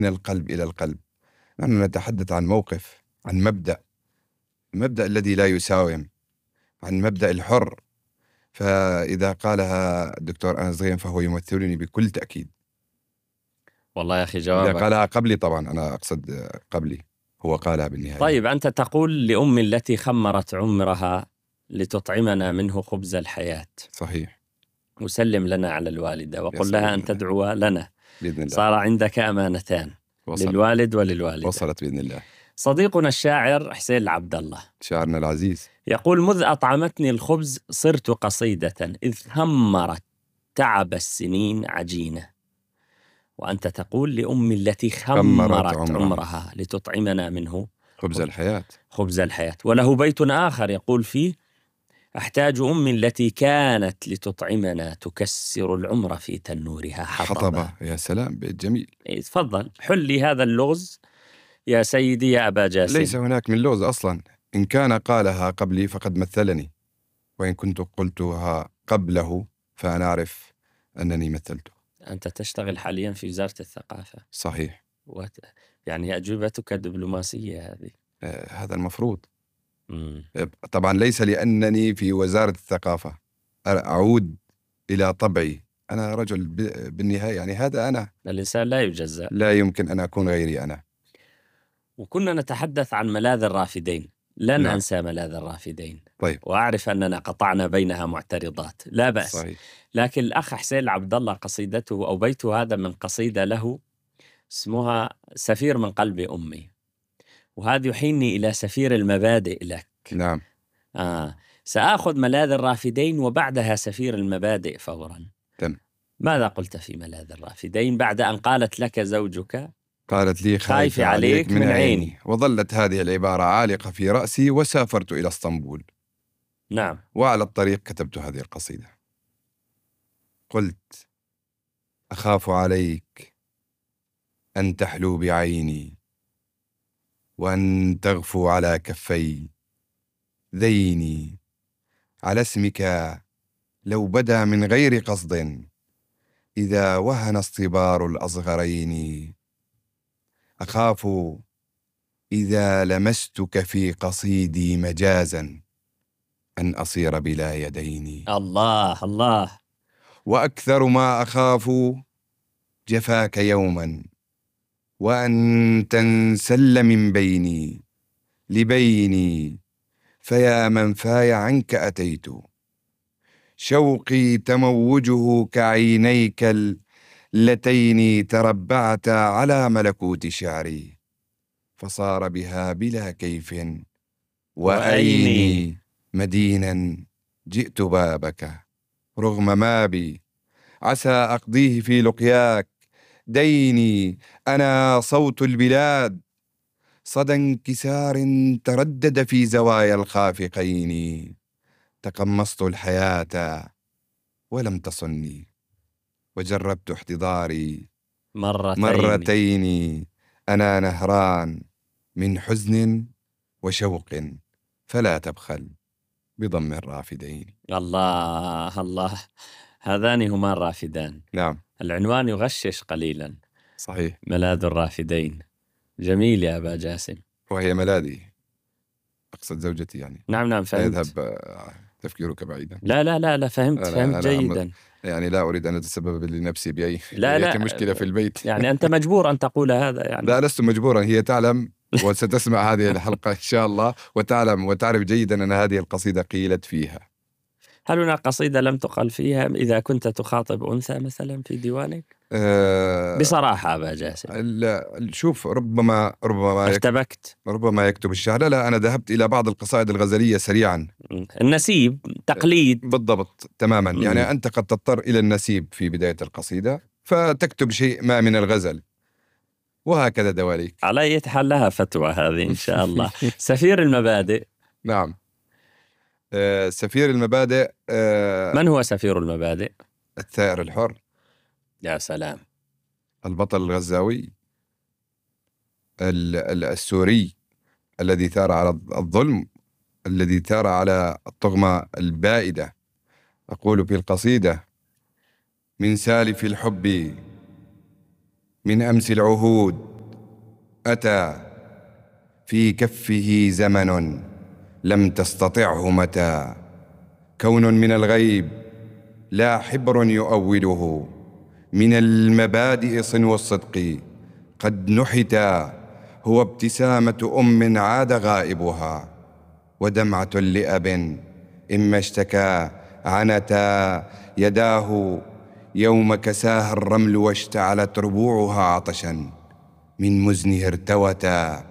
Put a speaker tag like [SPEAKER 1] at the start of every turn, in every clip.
[SPEAKER 1] من القلب إلى القلب. نحن نتحدث عن موقف، عن المبدأ الذي لا يساوم، عن مبدأ الحر. فإذا قالها الدكتور أنس غيم فهو يمثلني بكل تأكيد.
[SPEAKER 2] والله يا أخي
[SPEAKER 1] إذا
[SPEAKER 2] جوابك.
[SPEAKER 1] قالها قبلي، طبعا أنا أقصد قبلي، هو قالها بالنهاية.
[SPEAKER 2] طيب أنت تقول لأمي التي خمرت عمرها لتطعمنا منه خبز الحياة،
[SPEAKER 1] صحيح.
[SPEAKER 2] وسلم لنا على الوالدة وقل لها أن تدعو لنا
[SPEAKER 1] بإذن الله.
[SPEAKER 2] صار عندك أمانتان، للوالد وللوالدة.
[SPEAKER 1] وصلت بإذن الله.
[SPEAKER 2] صديقنا الشاعر حسين العبد الله
[SPEAKER 1] شاعرنا العزيز
[SPEAKER 2] يقول: مذ أطعمتني الخبز صرت قصيدة، إذ خمرت تعب السنين عجينة. وأنت تقول لأمي التي خمرت عمرها لتطعمنا منه خبز الحياة. وله بيت آخر يقول فيه: أحتاج أمي التي كانت لتطعمنا تكسر العمر في تنورها حطبا.
[SPEAKER 1] يا سلام، بيت جميل.
[SPEAKER 2] تفضل حل لي هذا اللغز يا سيدي يا أبا جاسم.
[SPEAKER 1] ليس هناك من لغز أصلا. إن كان قالها قبلي فقد مثلني، وإن كنت قلتها قبله فأنا أعرف أنني مثلته.
[SPEAKER 2] أنت تشتغل حاليا في وزارة الثقافة.
[SPEAKER 1] صحيح.
[SPEAKER 2] يعني أجوبتك دبلوماسية هذه.
[SPEAKER 1] هذا المفروض. طبعا ليس لأنني في وزارة الثقافة أعود إلى طبعي. أنا رجل بالنهاية، يعني هذا أنا.
[SPEAKER 2] الإنسان لا يجزأ،
[SPEAKER 1] لا يمكن أن أكون غيري أنا.
[SPEAKER 2] وكنا نتحدث عن ملاذ الرافدين. لن
[SPEAKER 1] نعم.
[SPEAKER 2] أنسى ملاذ الرافدين.
[SPEAKER 1] طيب.
[SPEAKER 2] وأعرف أننا قطعنا بينها معترضات، لا بأس.
[SPEAKER 1] صحيح.
[SPEAKER 2] لكن الأخ حسين العبد الله قصيدته أو بيته هذا من قصيدة له اسمها سفير من قلب أمي، وهذا يحيني إلى سفير المبادئ لك.
[SPEAKER 1] نعم.
[SPEAKER 2] سآخذ ملاذ الرافدين وبعدها سفير المبادئ فورا. ماذا قلت في ملاذ الرافدين بعد أن قالت لك زوجك:
[SPEAKER 1] قالت لي خايفة عليك من عيني. وظلت هذه العبارة عالقة في رأسي، وسافرت إلى اسطنبول.
[SPEAKER 2] نعم.
[SPEAKER 1] وعلى الطريق كتبت هذه القصيدة. قلت: أخاف عليك أن تحلو بعيني، وأن تغفو على كفي ذيني، على اسمك لو بدا من غير قصد، إذا وهن اصطبار الأصغرين. أخاف إذا لمستك في قصيدي مجازا أن أصير بلا يدين.
[SPEAKER 2] الله الله.
[SPEAKER 1] وأكثر ما أخاف جفاك يوما، وأن تنسل من بيني لبيني، فيا من فاي عنك أتيت، شوقي تموجه كعينيك اللتين تربعتا على ملكوت شعري، فصار بها بلا كيف وأيني مدينا جئت بابك رغم ما بي، عسى أقضيه في لقياك ديني. أنا صوت البلاد صدى انكسار تردد في زوايا الخافقين، تقمصت الحياة ولم تصني، وجربت احتضاري مرتين. أنا نهران من حزن وشوق، فلا تبخل بضم الرافدين.
[SPEAKER 2] الله الله، هذان هما الرافدان.
[SPEAKER 1] نعم.
[SPEAKER 2] العنوان يغشش قليلا.
[SPEAKER 1] صحيح.
[SPEAKER 2] ملاذ الرافدين. جميل يا أبا جاسم.
[SPEAKER 1] وهي ملاذي، أقصد زوجتي يعني.
[SPEAKER 2] نعم فهمت.
[SPEAKER 1] يذهب تفكيرك بعيدا.
[SPEAKER 2] لا فهمت جيدا.
[SPEAKER 1] يعني لا أريد أن أتسبب لنفسي بأي مشكلة في البيت.
[SPEAKER 2] يعني أنت مجبور أن تقول هذا يعني.
[SPEAKER 1] لا، لست مجبورا، هي تعلم وستسمع هذه الحلقة إن شاء الله، وتعلم وتعرف جيدا أن هذه القصيدة قيلت فيها.
[SPEAKER 2] هل هناك قصيدة لم تقل فيها إذا كنت تخاطب أنثى مثلا في ديوانك؟ بصراحة أبا جاسم.
[SPEAKER 1] شوف، ربما
[SPEAKER 2] ارتبكت.
[SPEAKER 1] ربما يكتب الشعر. لا، أنا ذهبت إلى بعض القصائد الغزلية سريعا.
[SPEAKER 2] النسيب تقليد.
[SPEAKER 1] بالضبط تماما. يعني أنت قد تضطر إلى النسيب في بداية القصيدة فتكتب شيء ما من الغزل، وهكذا دواليك.
[SPEAKER 2] على أي حال لها فتوى هذه إن شاء الله. سفير المبادئ.
[SPEAKER 1] نعم. سفير المبادئ.
[SPEAKER 2] من هو سفير المبادئ؟
[SPEAKER 1] الثائر الحر.
[SPEAKER 2] يا سلام.
[SPEAKER 1] البطل الغزاوي السوري الذي ثار على الظلم، الذي ثار على الطغمة البائدة. أقول في القصيدة: من سالف الحب من أمس العهود أتى في كفه زمن لم تستطعه متى، كون من الغيب لا حبر يؤوله، من المبادئ صنو الصدق قد نحتا، هو ابتسامة أم عاد غائبها، ودمعة لأب إما اشتكى عنتا يداه يوم كساها الرمل واشتعلت ربوعها عطشا، من مزنه ارتوتا،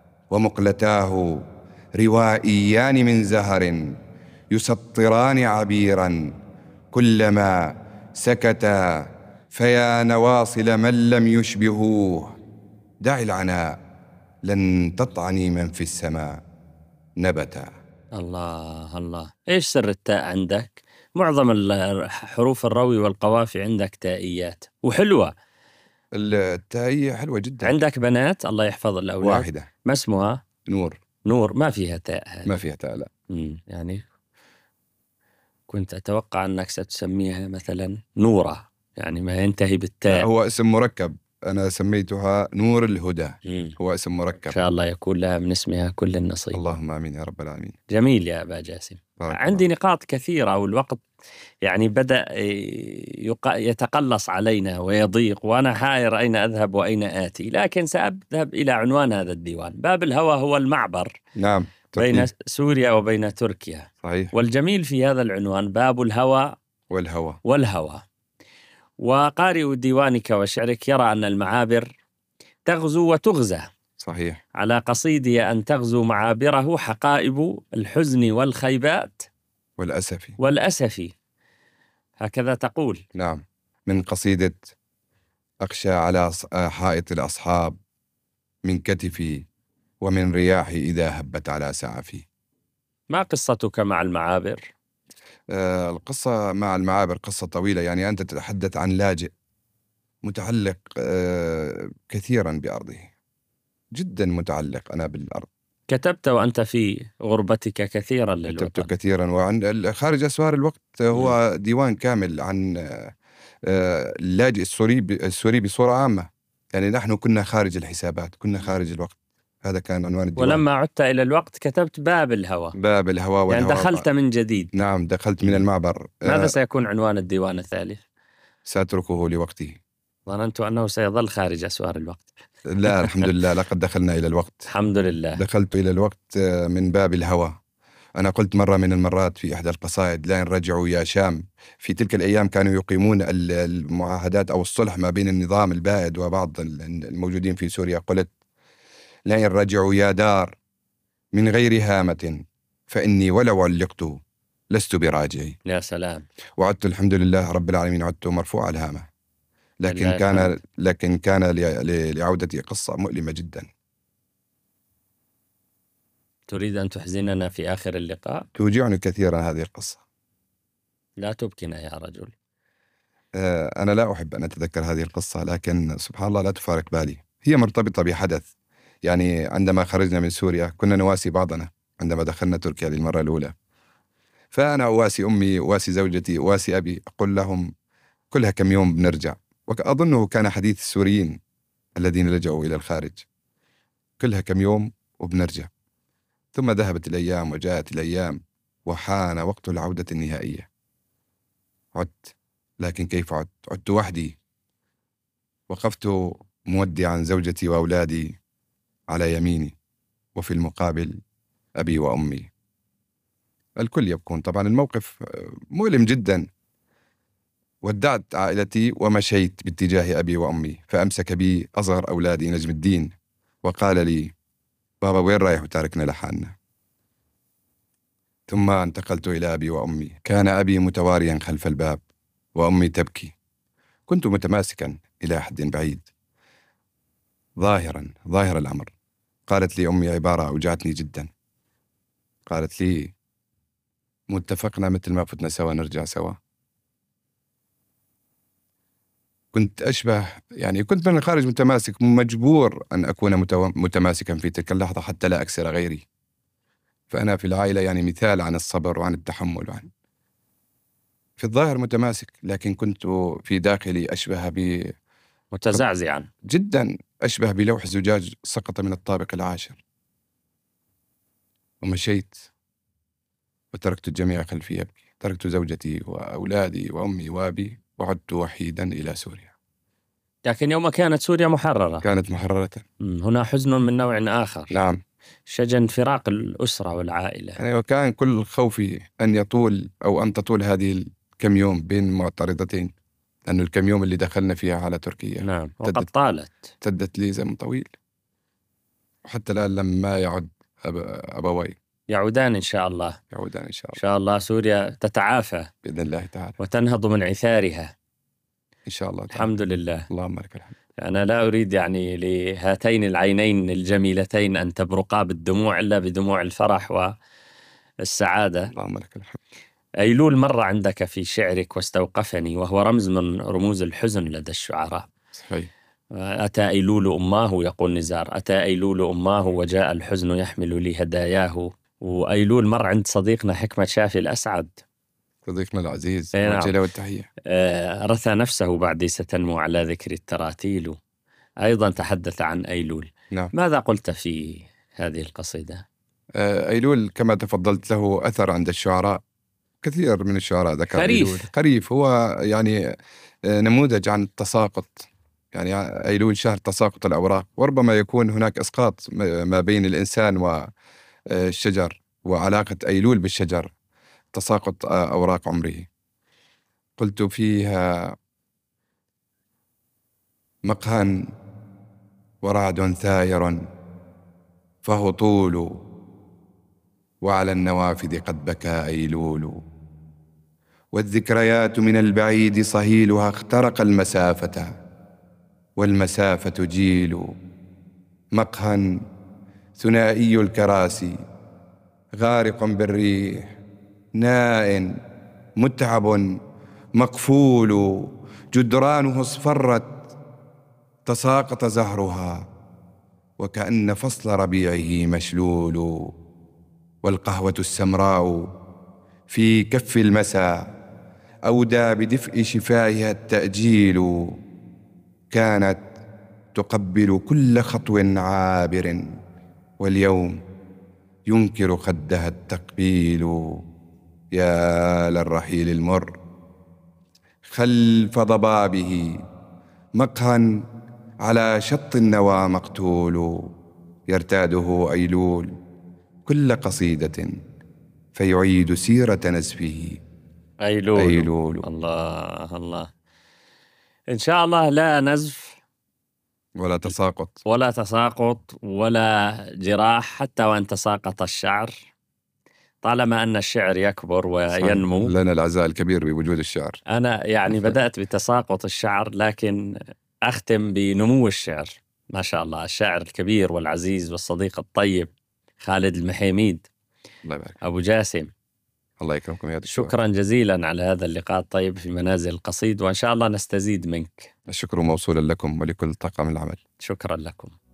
[SPEAKER 1] ومقلتاه روائيان من زهر يسطران عبيرا كلما سكتا، فيا نواصل من لم يشبهوه دع العناء لن تطعني من في السماء نبتا.
[SPEAKER 2] الله الله، إيش سر التاء عندك؟ معظم حروف الروي والقوافي عندك تائيات وحلوة.
[SPEAKER 1] التائية حلوة جدا.
[SPEAKER 2] عندك بنات الله يحفظ الأولاد؟
[SPEAKER 1] واحدة.
[SPEAKER 2] ما اسمها؟
[SPEAKER 1] نور.
[SPEAKER 2] نور، ما فيها تاء هذه.
[SPEAKER 1] ما فيها تاء، لا.
[SPEAKER 2] يعني كنت أتوقع أنك ستسميها مثلا نورة، يعني ما ينتهي بالتاء.
[SPEAKER 1] هو اسم مركب، أنا سميتها نور الهدى. هو اسم مركب.
[SPEAKER 2] إن شاء الله يكون لها من اسمها كل النصيب.
[SPEAKER 1] اللهم آمين يا رب العالمين.
[SPEAKER 2] جميل يا أبا جاسم. عندي نقاط كثيرة والوقت يعني بدأ يتقلص علينا ويضيق، وأنا حائر أين أذهب وأين آتي، لكن سأذهب إلى عنوان هذا الديوان. باب الهوى هو المعبر.
[SPEAKER 1] نعم.
[SPEAKER 2] بين سوريا وبين تركيا.
[SPEAKER 1] صحيح.
[SPEAKER 2] والجميل في هذا العنوان باب الهوى والهوى. وقارئ ديوانك وشعرك يرى أن المعابر تغزو وتغزى.
[SPEAKER 1] صحيح.
[SPEAKER 2] على قصيدي أن تغزو معابره حقائب الحزن والخيبات والأسف، هكذا تقول.
[SPEAKER 1] نعم. من قصيدة أخشى على حائط الأصحاب من كتفي ومن رياحي إذا هبت على سعفي.
[SPEAKER 2] ما قصتك مع المعابر؟
[SPEAKER 1] القصة مع المعابر قصة طويلة، يعني أنت تتحدث عن لاجئ متعلق كثيرا بأرضه، جدا متعلق أنا بالأرض.
[SPEAKER 2] كتبت وأنت في غربتك كثيرا للوطن.
[SPEAKER 1] كتبت كثيرا، وعن خارج أسوار الوقت هو ديوان كامل عن اللاجئ السوري بصورة عامة. يعني نحن كنا خارج الحسابات، كنا خارج الوقت، هذا كان عنوان الديوان.
[SPEAKER 2] ولما عدت إلى الوقت كتبت باب الهوى والهوى. يعني دخلت من جديد.
[SPEAKER 1] نعم، دخلت من المعبر.
[SPEAKER 2] ماذا سيكون عنوان الديوان الثالث؟
[SPEAKER 1] سأتركه لوقته.
[SPEAKER 2] ظننت أنه سيظل خارج أسوار الوقت.
[SPEAKER 1] لا الحمد لله، لقد دخلنا إلى الوقت.
[SPEAKER 2] الحمد لله.
[SPEAKER 1] دخلت إلى الوقت من باب الهوى. أنا قلت مرة من المرات في إحدى القصائد: لئن رجعوا يا شام. في تلك الأيام كانوا يقيمون المعاهدات أو الصلح ما بين النظام البائد وبعض الموجودين في سوريا. قلت: لئن رجعوا يا دار من غير هامة فإني ولو علقت لست براجعي.
[SPEAKER 2] يا سلام.
[SPEAKER 1] وعدت الحمد لله رب العالمين، عدت مرفوع الهامة، لكن كان لعودتي قصة مؤلمة جدا.
[SPEAKER 2] تريد أن تحزننا في آخر اللقاء؟
[SPEAKER 1] توجعني كثيرا هذه القصة.
[SPEAKER 2] لا تبكنا يا رجل.
[SPEAKER 1] أنا لا أحب أن أتذكر هذه القصة، لكن سبحان الله لا تفارق بالي. هي مرتبطة بحدث، يعني عندما خرجنا من سوريا كنا نواسي بعضنا عندما دخلنا تركيا للمرة الأولى، فأنا أواسي أمي، أواسي زوجتي، أواسي أبي، أقول لهم كلها كم يوم بنرجع. وأظنه كان حديث السوريين الذين لجأوا إلى الخارج، كلها كم يوم وبنرجع. ثم ذهبت الأيام وجاءت الأيام وحان وقت العودة النهائية. عدت، لكن كيف عدت؟ عدت وحدي. وقفت مودعا زوجتي وأولادي على يميني، وفي المقابل أبي وأمي. الكل يبكون. طبعا الموقف مؤلم جدا. ودعت عائلتي ومشيت باتجاه أبي وأمي، فأمسك بي أصغر أولادي نجم الدين وقال لي: بابا وين رايح وتاركنا لحالنا؟ ثم انتقلت إلى أبي وأمي. كان أبي متواريا خلف الباب وأمي تبكي. كنت متماسكا إلى حد بعيد، ظاهر الأمر. قالت لي أمي عبارة أوجعتني جدا. قالت لي: متفقنا مثل ما فتنا سوا نرجع سوا. كنت أشبه، يعني كنت من الخارج متماسك، مجبور أن أكون متماسكا في تلك اللحظة حتى لا أكسر غيري. فأنا في العائلة يعني مثال عن الصبر وعن التحمل في الظاهر متماسك، لكن كنت في داخلي أشبه
[SPEAKER 2] متزعزعا
[SPEAKER 1] جدا. أشبه بلوح زجاج سقط من الطابق العاشر، ومشيت وتركت الجميع خلفي يبكي. تركت زوجتي وأولادي وأمي وأبي وعدت وحيدا إلى سوريا.
[SPEAKER 2] لكن يوم كانت سوريا محررة
[SPEAKER 1] كانت محررة.
[SPEAKER 2] هنا حزن من نوع آخر.
[SPEAKER 1] نعم.
[SPEAKER 2] شجن فراق الأسرة والعائلة.
[SPEAKER 1] يعني وكان كل خوفي أن يطول أو أن تطول هذه الكم يوم بين معترضتين، لأنه الكم يوم اللي دخلنا فيها على تركيا
[SPEAKER 2] نعم وقد طالت.
[SPEAKER 1] امتدت لي زمن طويل، وحتى الآن لما يعد أبوي
[SPEAKER 2] يعودان إن شاء الله.
[SPEAKER 1] يعودان إن شاء الله.
[SPEAKER 2] إن شاء الله سوريا تتعافى
[SPEAKER 1] بإذن الله تعالى
[SPEAKER 2] وتنهض من عثارها
[SPEAKER 1] إن شاء الله تعالى.
[SPEAKER 2] الحمد لله.
[SPEAKER 1] اللهم لك الحمد.
[SPEAKER 2] أنا لا أريد يعني لهاتين العينين الجميلتين أن تبرقا بالدموع إلا بدموع الفرح والسعادة.
[SPEAKER 1] اللهم لك الحمد.
[SPEAKER 2] أيلول مر عندك في شعرك واستوقفني، وهو رمز من رموز الحزن لدى الشعراء.
[SPEAKER 1] صحيح.
[SPEAKER 2] أتى أيلول أماه، يقول نزار، أتى أيلول أماه وجاء الحزن يحمل لي هداياه. وأيلول مر عند صديقنا حكمة شافي الأسعد،
[SPEAKER 1] صديقنا العزيز،
[SPEAKER 2] نعم.
[SPEAKER 1] وجه له التحية.
[SPEAKER 2] رثى نفسه بعد ستنمو على ذكر التراتيل. أيضا تحدث عن أيلول.
[SPEAKER 1] نعم.
[SPEAKER 2] ماذا قلت في هذه القصيدة؟
[SPEAKER 1] أيلول كما تفضلت له أثر عند الشعراء، كثير من الشعراء ذكر
[SPEAKER 2] خريف.
[SPEAKER 1] خريف هو يعني نموذج عن التساقط. يعني أيلول شهر تساقط الأوراق، وربما يكون هناك إسقاط ما بين الإنسان والشجر، وعلاقة أيلول بالشجر تساقط أوراق عمره. قلت فيها: مقهى ورعد ثاير فهطول، وعلى النوافذ قد بكى أيلول، والذكريات من البعيد صهيلها اخترق المسافة، والمسافة جيل. مقهى ثنائي الكراسي غارق بالريح، ناء متعب مقفول، جدرانه اصفرت تساقط زهرها، وكأن فصل ربيعه مشلول، والقهوة السمراء في كف المساء أودى بدفء شفائها التأجيل، كانت تقبل كل خطو عابر، واليوم ينكر خدها التقبيل. يا للرحيل المر خلف ضبابه، مقهى على شط النوى مقتول، يرتاده أيلول كل قصيدة فيعيد سيرة نزفه. أيلول.
[SPEAKER 2] الله الله. إن شاء الله لا نزف
[SPEAKER 1] ولا تساقط
[SPEAKER 2] ولا تساقط ولا جراح، حتى وأن تساقط الشعر، طالما أن الشعر يكبر وينمو.
[SPEAKER 1] لنا العزاء الكبير بوجود الشعر.
[SPEAKER 2] أنا يعني بدأت بتساقط الشعر، لكن أختم بنمو الشعر. ما شاء الله، الشاعر الكبير والعزيز والصديق الطيب خالد المحيميد.
[SPEAKER 1] الله يبارك.
[SPEAKER 2] أبو جاسم،
[SPEAKER 1] الله يكرمكم يا دكتور.
[SPEAKER 2] شكرا جزيلا على هذا اللقاء الطيب في منازل القصيد، وإن شاء الله نستزيد منك.
[SPEAKER 1] الشكر موصولا لكم ولكل طاقم العمل.
[SPEAKER 2] شكرا لكم.